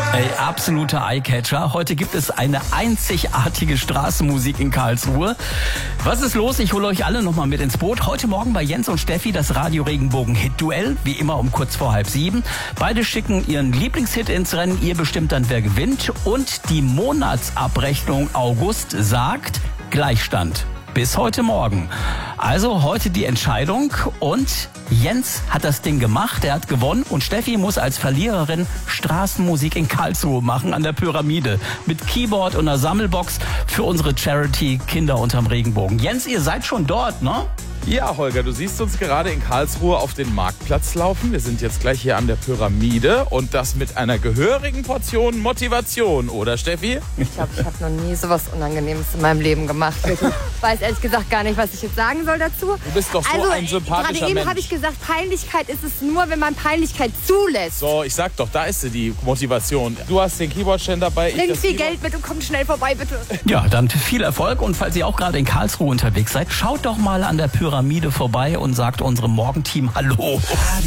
Ey, absoluter Eyecatcher. Heute gibt es eine einzigartige Straßenmusik in Karlsruhe. Was ist los? Ich hole euch alle nochmal mit ins Boot. Heute Morgen bei Jens und Steffi das Radio Regenbogen Hit-Duell. Wie immer um kurz vor 6:30. Beide schicken ihren Lieblingshit ins Rennen. Ihr bestimmt dann, wer gewinnt. Und die Monatsabrechnung August sagt Gleichstand. Bis heute Morgen. Also heute die Entscheidung und Jens hat das Ding gemacht, er hat gewonnen und Steffi muss als Verliererin Straßenmusik in Karlsruhe machen an der Pyramide mit Keyboard und einer Sammelbox für unsere Charity Kinder unterm Regenbogen. Jens, ihr seid schon dort, ne? Ja, Holger, du siehst uns gerade in Karlsruhe auf den Marktplatz laufen. Wir sind jetzt gleich hier an der Pyramide und das mit einer gehörigen Portion Motivation, oder Steffi? Ich glaube, ich habe noch nie sowas Unangenehmes in meinem Leben gemacht. Ich weiß ehrlich gesagt gar nicht, was ich jetzt sagen soll dazu. Du bist doch so ein sympathischer Mensch. Gerade eben habe ich gesagt, Peinlichkeit ist es nur, wenn man Peinlichkeit zulässt. So, ich sag doch, da ist sie, die Motivation. Du hast den Keyboardständer dabei. Bring viel Geld mit und komm schnell vorbei, bitte. Ja, dann viel Erfolg und falls ihr auch gerade in Karlsruhe unterwegs seid, schaut doch mal an der Pyramide vorbei und sagt unserem Morgenteam Hallo.